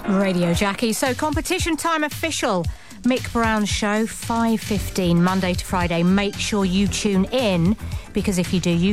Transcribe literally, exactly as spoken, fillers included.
Radio Jackie. So competition time official. Mick Brown Show, five fifteen, Monday to Friday. Make sure you tune in, because if you do, you